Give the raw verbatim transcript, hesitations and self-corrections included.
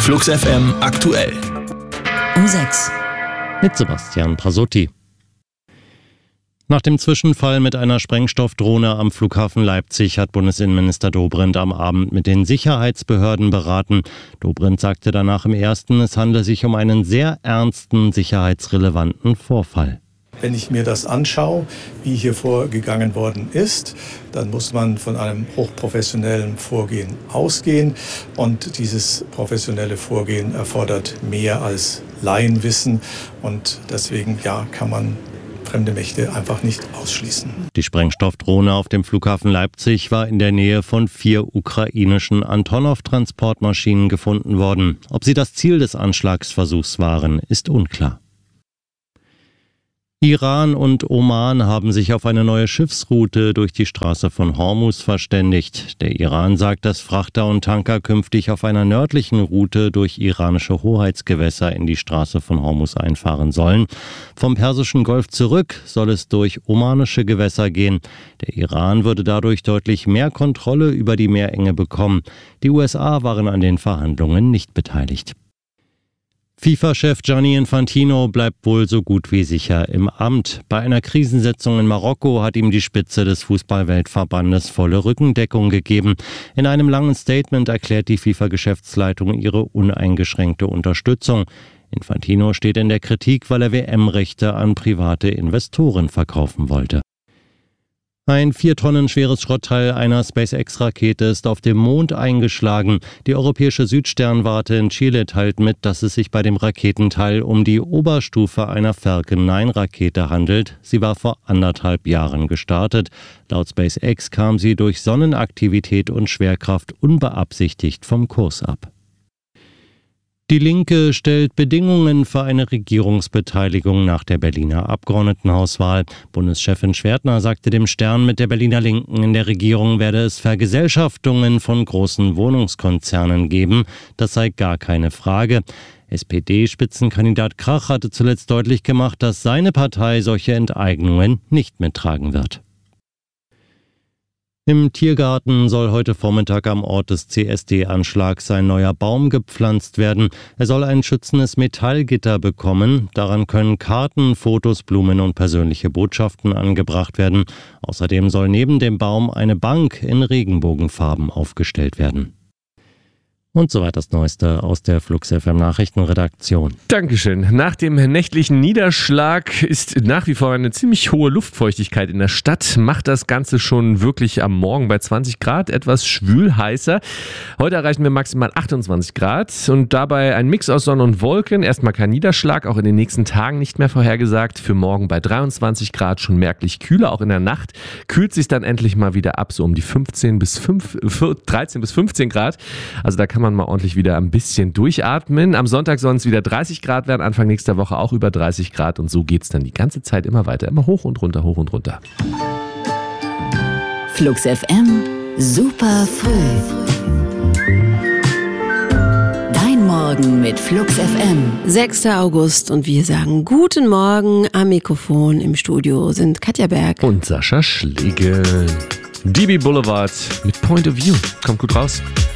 Flux F M aktuell. Um sechs. Mit Sebastian Prasotti. Nach dem Zwischenfall mit einer Sprengstoffdrohne am Flughafen Leipzig hat Bundesinnenminister Dobrindt am Abend mit den Sicherheitsbehörden beraten. Dobrindt sagte danach im Ersten, es handle sich um einen sehr ernsten, sicherheitsrelevanten Vorfall. Wenn ich mir das anschaue, wie hier vorgegangen worden ist, dann muss man von einem hochprofessionellen Vorgehen ausgehen. Und dieses professionelle Vorgehen erfordert mehr als Laienwissen. Und deswegen ja, kann man fremde Mächte einfach nicht ausschließen. Die Sprengstoffdrohne auf dem Flughafen Leipzig war in der Nähe von vier ukrainischen Antonov-Transportmaschinen gefunden worden. Ob sie das Ziel des Anschlagsversuchs waren, ist unklar. Iran und Oman haben sich auf eine neue Schiffsroute durch die Straße von Hormuz verständigt. Der Iran sagt, dass Frachter und Tanker künftig auf einer nördlichen Route durch iranische Hoheitsgewässer in die Straße von Hormuz einfahren sollen. Vom Persischen Golf zurück soll es durch omanische Gewässer gehen. Der Iran würde dadurch deutlich mehr Kontrolle über die Meerenge bekommen. Die U S A waren an den Verhandlungen nicht beteiligt. FIFA-Chef Gianni Infantino bleibt wohl so gut wie sicher im Amt. Bei einer Krisensitzung in Marokko hat ihm die Spitze des Fußballweltverbandes volle Rückendeckung gegeben. In einem langen Statement erklärt die FIFA-Geschäftsleitung ihre uneingeschränkte Unterstützung. Infantino steht in der Kritik, weil er W M-Rechte an private Investoren verkaufen wollte. Ein vier Tonnen schweres Schrottteil einer SpaceX-Rakete ist auf dem Mond eingeschlagen. Die europäische Südsternwarte in Chile teilt mit, dass es sich bei dem Raketenteil um die Oberstufe einer Falcon neun Rakete handelt. Sie war vor anderthalb Jahren gestartet. Laut SpaceX kam sie durch Sonnenaktivität und Schwerkraft unbeabsichtigt vom Kurs ab. Die Linke stellt Bedingungen für eine Regierungsbeteiligung nach der Berliner Abgeordnetenhauswahl. Bundeschefin Schwertner sagte dem Stern, mit der Berliner Linken in der Regierung werde es Vergesellschaftungen von großen Wohnungskonzernen geben. Das sei gar keine Frage. S P D-Spitzenkandidat Krach hatte zuletzt deutlich gemacht, dass seine Partei solche Enteignungen nicht mittragen wird. Im Tiergarten soll heute Vormittag am Ort des C S D-Anschlags ein neuer Baum gepflanzt werden. Er soll ein schützendes Metallgitter bekommen. Daran können Karten, Fotos, Blumen und persönliche Botschaften angebracht werden. Außerdem soll neben dem Baum eine Bank in Regenbogenfarben aufgestellt werden. Und soweit das Neueste aus der Flux F M Nachrichtenredaktion. Dankeschön. Nach dem nächtlichen Niederschlag ist nach wie vor eine ziemlich hohe Luftfeuchtigkeit in der Stadt. Macht das Ganze schon wirklich am Morgen bei zwanzig Grad etwas schwül heißer. Heute erreichen wir maximal achtundzwanzig Grad und dabei ein Mix aus Sonne und Wolken. Erstmal kein Niederschlag, auch in den nächsten Tagen nicht mehr vorhergesagt. Für morgen bei dreiundzwanzig Grad schon merklich kühler. Auch in der Nacht kühlt sich dann endlich mal wieder ab, so um die fünfzehn bis dreizehn bis fünfzehn Grad. Also da kann man mal ordentlich wieder ein bisschen durchatmen. Am Sonntag sollen es wieder dreißig Grad werden, Anfang nächster Woche auch über dreißig Grad und so geht es dann die ganze Zeit immer weiter, immer hoch und runter, hoch und runter. Flux F M, super früh. Dein Morgen mit Flux F M. sechster August und wir sagen guten Morgen. Am Mikrofon im Studio sind Katja Berg und Sascha Schlegel. D B Boulevard mit Point of View. Kommt gut raus.